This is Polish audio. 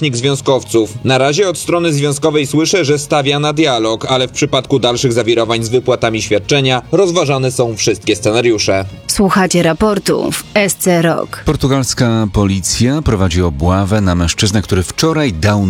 rzecznik związkowców. Na razie od strony związkowej słyszę, że stawia na dialog, ale w przypadku dalszych zawirowań z wypłatami świadczenia rozważane są wszystkie scenariusze. Słuchacie raportu w SC Rock. Portugalska policja prowadzi obławę na mężczyznę, który wczoraj dał